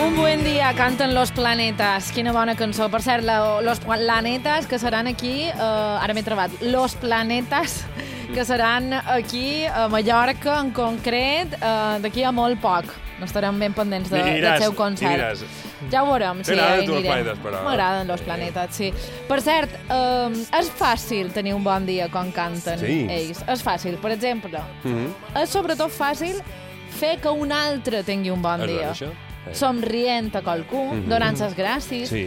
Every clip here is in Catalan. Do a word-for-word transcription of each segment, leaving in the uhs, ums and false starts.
Un buen dia, canten Los Planetas. Quina bona cançó. Per cert, la, Los Planetas, que seran aquí... Eh, ara m'he trebat. Los Planetas, que seran aquí a Mallorca, en concret, eh, d'aquí a molt poc. Estarem ben pendents de, del seu concert. Ja ho veurem. Sí, T'agraden tu els planetes, però... M'agraden Los Planetas, sí. Per cert, eh, és fàcil tenir un bon dia quan canten sí. ells. És fàcil. Per exemple, mm-hmm. és sobretot fàcil fer que un altre tingui un bon és dia. això? Somrient a qualcú, mm-hmm. donant les gràcies, sí.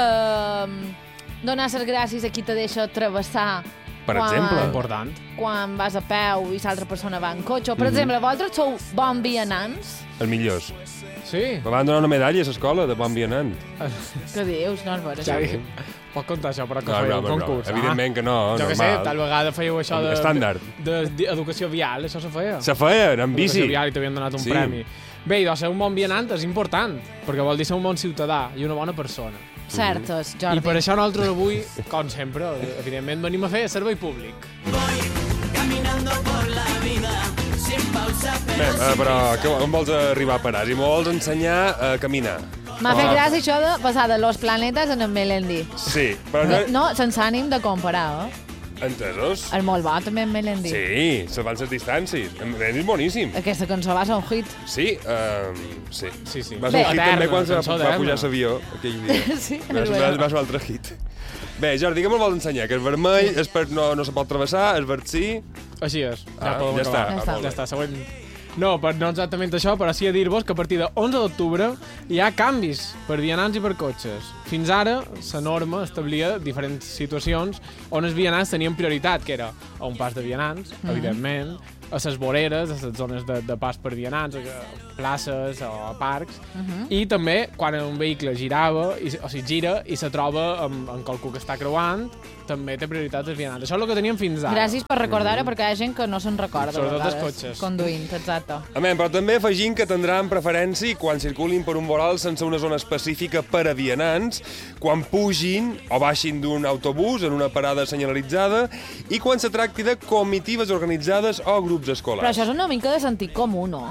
uh, donar les gràcies a qui te deixa travessar per quan, exemple, important. quan vas a peu i l'altra persona va en cotxe. Per mm-hmm. exemple, vosaltres sou bon vianants? Els millors. Sí. Me van donar una medalla a l'escola de bon vianant. Què dius? No és vera, ja, pot contar això, però que no, fèieu un concurs. Ah? Evidentment que no, jo normal. Jo que sé, tal vegada fèieu això de... Estàndard. D'educació vial, això se feia. Se feia, en bici. Educació vial i t'havien donat un sí. premi. Bé, i doncs ser un bon vianant és important, perquè vol dir ser un bon ciutadà i una bona persona. Certes, Jordi. I per això nosaltres avui, com sempre, evidentment, venim a fer servei públic. Voy caminando por la vida sin pausa, Bé, però que, on vols arribar a parar? Si m'ho vols ensenyar a caminar. M'ha fet gràcia això de passar de Los Planetas en el Melendi. Sí, però no... No, sense ànim de comparar, eh? Entesos? El molt bo també en Melendi. Sí, se van les distàncies. En Melendi és boníssim. Aquesta cançó va ser un hit. Sí, um, sí. Sí, sí. Va ser un hit Eterna, també quan se va, va pujar eterna. l'avió aquell dia. Sí, va, va, va ser un altre hit. Bé, Jordi, què me'l vols ensenyar? Que el vermell és per no, no se pot travessar, el verd sí... Així és. Ah, ja podem ja acabar. està. Ja està. Ja està, següent. No, per, no exactament això, però sí a dir-vos que a partir de onze d'octubre hi ha canvis per vianants i per cotxes. Fins ara, la norma establia diferents situacions on els vianants tenien prioritat, que era a un pas de vianants, mm-hmm. evidentment, a les voreres, a les zones de, de pas per vianants, a places o a parcs, Mm-hmm. i també quan un vehicle girava, i, o sigui, gira i se troba amb, amb qualcú que està creuant, també té prioritat els vianants. Això és el que teníem fins ara. Gràcies per recordar-ho, mm-hmm. perquè hi ha gent que no se'n recorda. Sobretot els vegades, cotxes. Conduint, exacte. Amén, però també afegint que tindran preferència quan circulin per un voral sense una zona específica per a vianants, quan pugin o baixin d'un autobús en una parada senyalitzada i quan se tracti de comitives organitzades o grups escolars. Però això és una mica de sentit comú, no?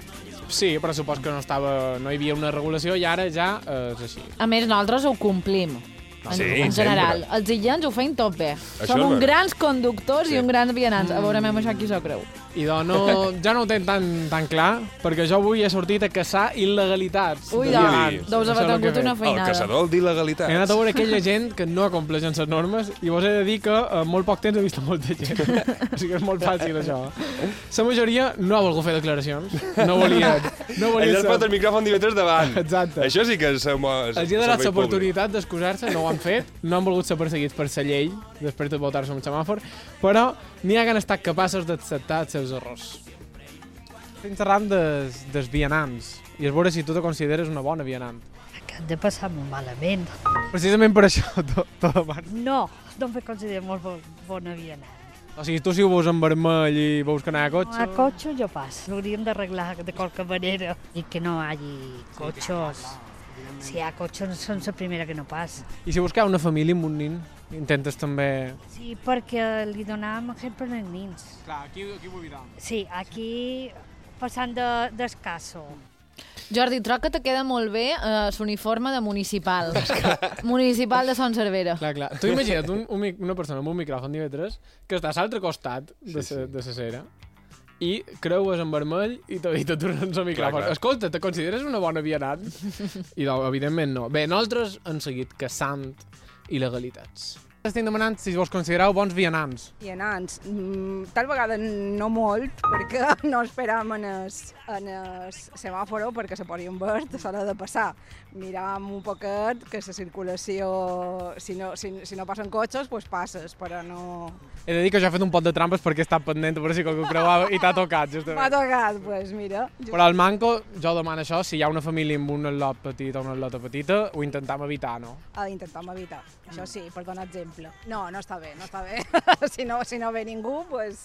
Sí, però supos que no, estava, no hi havia una regulació i ara ja eh, és així. A més, nosaltres ho complim. En, Sí, en general. sempre. Els illans ho feien tot bé. Això Som és uns vera. grans conductors Sí. i uns grans vianants. A veure, això qui s'ho creu. I doncs no, ja no ho tenc tan, tan clar, perquè jo avui he sortit a caçar il·legalitats. Ui, de doncs, vianants. deus Això haver és el que tingut he una fet. El feinada. caçador d'il·legalitats. He anat a veure aquella gent que no compleixen les normes i vos he de dir que en molt poc temps he vist molta gent. O sigui que és molt fàcil, això. La majoria no ha volgut fer declaracions. No volia... No volia Ell es pot el micròfon divendres davant. Exacte. Això sí que és... és Els he donat servei l'oportunitat d'excusar-se, no ho han fet, no han volgut ser perseguits per la llei, després de votar-se un semàfor, però n'hi ha que han estat capaços d'acceptar els seus errors. Estem xerrant des, des vianants, i és veure si tu te consideres una bona vianant. Que han de passar molt malament. Precisament per això, tot, tot abans. No, no me considero molt bo, bona vianant. O sigui, tu si ho veus en vermell i veus que anar a cotxe... A cotxe jo pas. L'hauríem d'arreglar de qualque manera. I que no hi hagi cotxes. Si hi ha cotxes, són la primera que no passa. I si buscar una família amb un nin, intentes també... Sí, perquè li donàvem exemple als nins. Clar, aquí, aquí ho evitam. Sí, aquí passant de, d'escasso. Jordi, troc que te queda molt bé eh, l'uniforme de municipal. Municipal de Son Cervera. Clar, clar. Tu imagina't un, un, mic- una persona amb un micròfon d'I V tres que està a l'altre costat de Sí, la sí. de la cera i creues en vermell i te, i te tornen el micròfon. clar. Escolta, te consideres una bona vianant? I no, evidentment no. Bé, nosaltres hem seguit caçant il·legalitats. Estic demanant si vos considereu bons vianants. Vianants, mm, tal vegada no molt, perquè no esperàvem en el, en el semàforo perquè se posi un verd a l'hora de passar. Miràvem un poquet que la circulació, si no, si, si no passen cotxes, doncs passes, però no... He de dir que jo he fet un pot de trampes perquè he estat pendent a veure si qualcú creuava i t'ha tocat, M'ha justament. tocat, doncs mira. Però al manco, jo demano això, si hi ha una família amb un al·lot petit o una al·lota petita, ho intentam evitar, no? Ah, intentam evitar, això sí, per donar exemple. No, no està bé, no està bé. si, no, si no ve ningú, doncs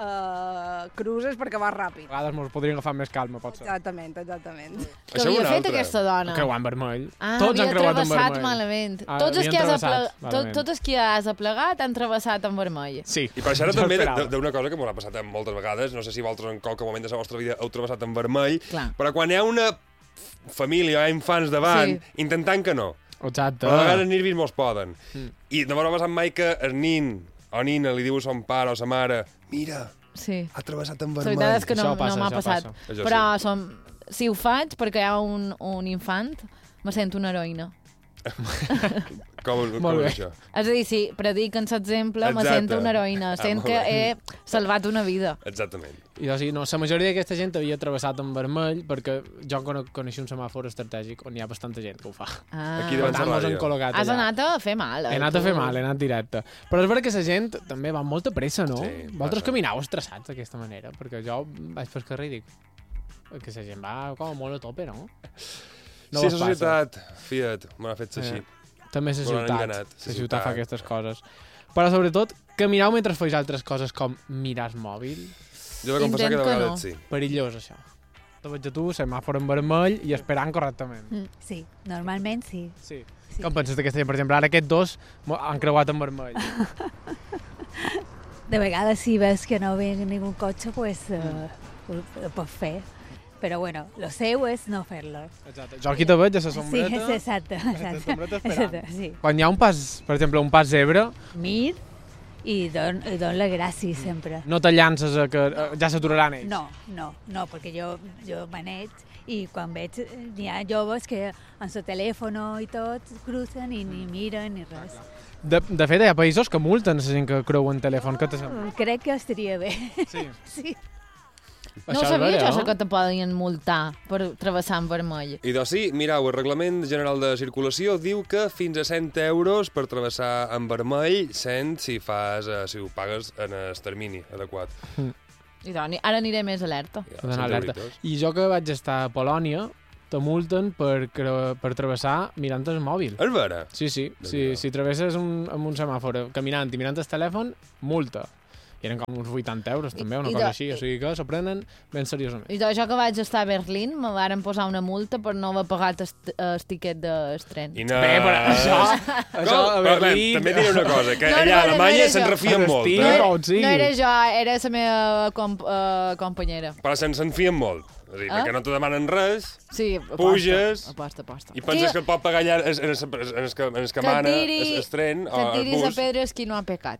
uh, cruces perquè vas ràpid. A vegades mos podrien agafar amb més calma, pot ser. Exactament, exactament. Què Això havia una fet altra. aquesta dona? Creuant vermell. Ah, Tots havia han creuat en travessat vermell. malament. Ah, tots, els havien que has travessat aplega... tot, malament. tots els que has aplegat han travessat en vermell. Sí. I per això ara Jo també esperava. d'una cosa que m'ho ha passat moltes vegades, no sé si vosaltres en qualque moment de la vostra vida heu travessat en vermell, Clar. però quan hi ha una família, hi ha infants davant, Sí. intentant que no. Exacte. Però a vegades els nervis mos poden. Mm. I no m'ha passat mai que el nin o nina li diu a son pare o sa mare «Mira, Sí. ha travessat en La vermell». veritat és que no, Això passa, no m'ha això passat. passa. Això Però som, si ho faig perquè hi ha un, un infant, me sento una heroïna. Com, com Molt bé. és això? És a dir, si predic en l'exemple, me Exacte. sento una heroïna. Ah, Sent molt que bé. he salvat una vida. Exactament. I o sigui, no, la majoria d'aquesta gent havia travessat en vermell perquè jo cono coneixo un semàfor estratègic on hi ha bastanta gent que ho fa. Ah. Aquí Per davant tant, la mos han ràdio. col·locat Has allà. anat a fer mal. Eh, He anat a tu. fer mal, he anat directe. Però és veritat que la gent també va amb molta pressa, no? Sí, Vosaltres passa. caminau estressats d'aquesta manera, perquè jo vaig pel carrer i dic que la gent va com molt a tope, no? No sí, vos la passa? societat, fiat, m'ha fet així. Eh. També la Però l'han ciutat. enganat, La la ciutat ciutat. fa aquestes coses. Però sobretot, caminau mentre feis altres coses com mirar el mòbil. Jo he de confessar que de Intent que vegades no. sí. Perillós, això. Te veig a tu, semàfor en vermell i esperant correctament. Mm, sí, normalment sí. Sí. Sí. Com penses d'aquesta gent? Per exemple, ara aquests dos mo- han creuat en vermell. De vegades si ves que no ve ningú cotxe, pues eh, ho, ho pots fer. Però bueno, lo seu és no fer-lo. Exacte. Jo aquí te veig a la Sí, sombreta. és exacte. la exacte. sombreta esperant. exacte sí. Quan hi ha un pas, per exemple, un pas zebra, Mir i don, i don la gràcia sempre. no te llances a que eh, ja s'aturaran ells. No, no, no, perquè jo, jo maneig i quan veig, eh, n'hi ha joves que amb el telèfon i tot crucen i ni miren ni res. De, de fet, hi ha països que multen la gent que creu en telèfon. Què te sembla? Crec que estaria bé. Sí. Sí. No Això ho és sabia, vera, jo, no? que te podien multar per travessar en vermell. I doncs sí, mireu, el Reglament General de Circulació diu que fins a cent euros per travessar en vermell, cent si fas, eh, si ho pagues en el termini adequat. I doncs, ara aniré més alerta. Ja, Has d'anar cent alerta. euritos. I jo que vaig estar a Polònia, te multen per, cre- per travessar mirant el mòbil. És vera? Sí, sí. De Si, veritat. si travesses un, amb un semàfor caminant i mirant el telèfon, multa. I eren com uns vuitanta euros, també, una I cosa de- així. O sigui que s'ho prenen ben seriosament. I doncs, jo que vaig estar a Berlín, me varen posar una multa per no haver pagat el, el tiquet del tren. I no... Bé, però això... això Com? a Però, bé, Berlín... també diré una cosa, que No, allà no, a no, no Alemanya era se'n jo. refien molt, Estic- No, eh? era, com sigui. no era jo, era la meva comp uh, companyera. Però se'n se'n fien molt. És a dir, Eh? perquè no te demanen res Sí, aposta, Puges Aposta, aposta. i penses que et pot pagar allà en el, en el, que, en el que mana el, el tren o que el tiris a bus. pedres qui no ha pecat.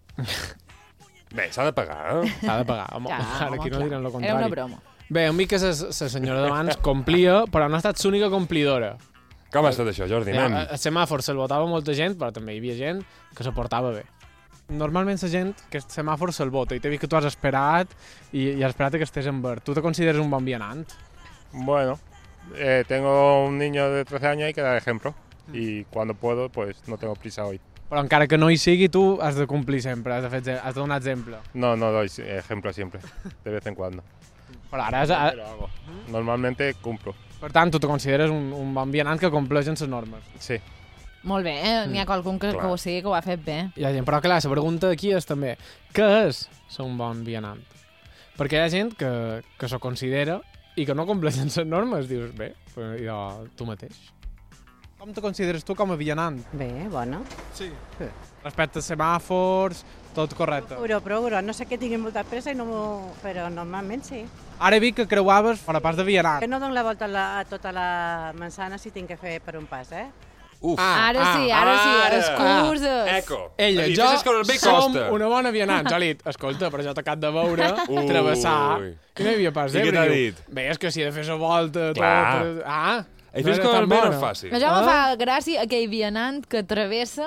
Bé, s'ha de pagar, eh? S'ha de pagar. Home, Ja, ara home, aquí no clar. diran el Era contrari. una broma. Bé, amb mi que la senyora d'abans complia, però no ha estat l'única complidora. Com ha estat això, Jordi, Ja, nen? a, a semàfor se'l votava molta gent, però també hi havia gent que se portava bé. Normalment la gent que el semàfor se'l vota i t'he vist que tu has esperat i, i has esperat que estés en verd. Tu te consideres un bon vianant? Bueno, eh, tengo un niño de trece años y hay que dar ejemplo. Y cuando puedo, pues no tengo prisa hoy. Però encara que no hi sigui, tu has de complir sempre, has de, fer, has de donar exemple. No, no doy ejemplo siempre, de vez en cuando. Però ara, has, a, Pero hago. Normalmente cumplo. per tant, tu te consideres un, un bon vianant que compleix en les normes. Sí. Molt bé, eh? N'hi ha qualcun que, que Clar. ho sigui, que ho ha fet bé. Hi ha gent, però clar, la pregunta aquí és també, què és ser un bon vianant? Perquè hi ha gent que, que s'ho considera i que no compleixen les normes. Dius, bé, pues, jo, tu mateix. Com te consideres tu com a vianant? Bé, bona. Sí. Respecte a semàfors, tot correcte. Però, però, però, no sé que tinguin molta pressa, i no, m'ho- però normalment sí. Ara he vist que creuaves fora pas de Que vianant. no dono la volta a, la, a tota la manzana si tinc que fer per un pas, eh? Uf, Ah, Ara sí, ara sí, ara. excuses. eco. Ella, És a dir, jo, fes les coses bé som costa. una bona vianant. Jo li he dit, escolta, però jo t'he acabat de veure, Ui. travessar, i no hi havia pas I què zebra. t'ha Diu, dit? bé, és que si he de fer la volta... Clar. Tot, ah, I no fes era coses tan bé no bona. és fàcil. Però jo me Ah. fa gràcia aquell vianant que travessa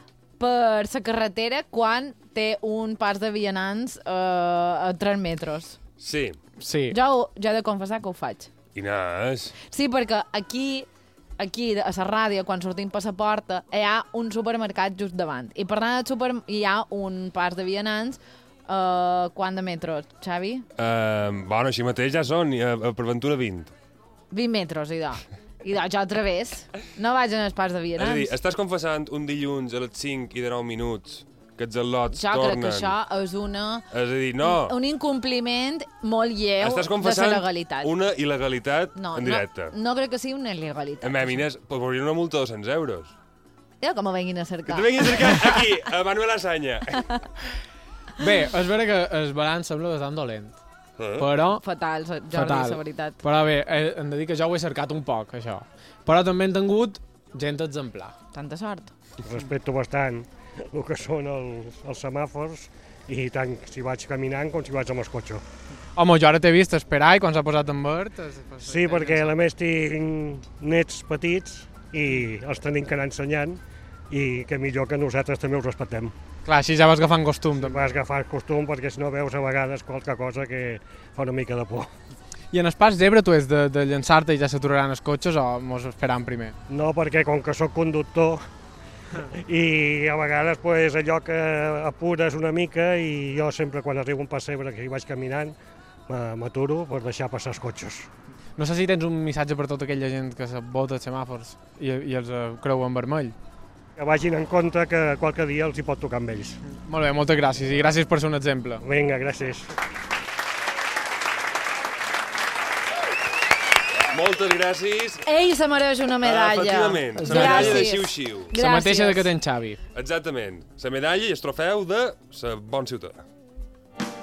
per la carretera quan té un pas de vianants uh, a tres metres. Sí. Sí. Jo, ho- jo he de confessar que ho faig. I n'és. Sí, perquè aquí, aquí a la ràdio, quan sortim per la porta, hi ha un supermercat just davant. I per anar al super hi ha un pas de vianants uh, quant de metres, Xavi? Uh, bueno, així mateix ja són, uh, per Ventura vint. vint metres, idò. Idò, jo al través. No vaig en el pas de És a dir, vianants. estàs confessant un dilluns a les cinc i de nou minuts que els al·lots Jo tornen... crec que això és una... És a dir, no, un incompliment molt lleu estàs de confessant la legalitat. una il·legalitat no, en directe. No, no crec que sigui una il·legalitat. A mi, Inés, pues m'hauria una multa de dos-cents euros. Ja que me venguin a Que cercar. te vinguis a cercar aquí, a Manuel Asanya. Bé, és vera que el balanç sembla bastant dolent. Eh? Però... Fatal, Jordi, fatal. la veritat. Però bé, eh, hem de dir que jo ho he cercat un poc, això. Però també hem tingut gent exemplar. Tanta sort. Respecto bastant el que són els, els semàfors i tant si vaig caminant com si vaig amb el cotxe. Home, jo ara t'he vist esperar i quan s'ha posat en verd... es- es- Sí, perquè a més tinc nets petits i els tenim que anar ensenyant i que millor que nosaltres també us respectem. Clar, així ja vas agafant costum. També. Vas agafar costum perquè si no veus a vegades qualque cosa que fa una mica de por. I en el pas zebra tu és de, de llançar-te i ja s'aturaran els cotxes o mos esperam primer? No, perquè com que sóc conductor i a vegades pues, allò que apures una mica i jo sempre quan arribo a un pas zebra que hi vaig caminant m'a- m'aturo per deixar passar els cotxes. No sé si tens un missatge per tota aquella gent que se vota els semàfors i, i els eh, creu en vermell. Que vagin en compte que qualque dia els hi pot tocar amb ells. Molt bé, moltes gràcies i gràcies per ser un exemple. Vinga, gràcies. Moltes gràcies. Ell se mereix una medalla. Efectivament, la medalla de Gràcies. xiu-xiu. La mateixa de que té en Xavi. Exactament, la medalla i el trofeu de la bon ciutadà.